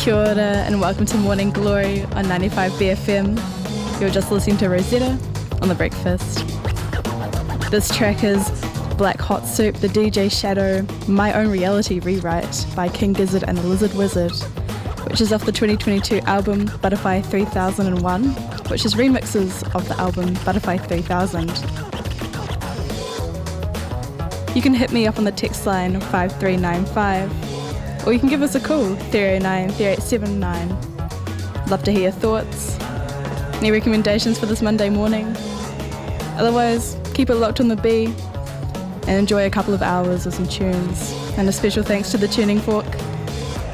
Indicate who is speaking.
Speaker 1: Kia ora and welcome to Morning Glory on 95 BFM. You're just listening to Rosetta on The Breakfast. This track is Black Hot Soup, the DJ Shadow, My Own Reality rewrite by King Gizzard and the Lizard Wizard, which is off the 2022 album Butterfly 3001, which is remixes of the album Butterfly 3000. You can hit me up on the text line 5395, or you can give us a call 309-3879. Love to hear your thoughts. Any recommendations for this Monday morning? Otherwise, keep it locked on the B and enjoy a couple of hours of some tunes. And a special thanks to the Tuning Fork.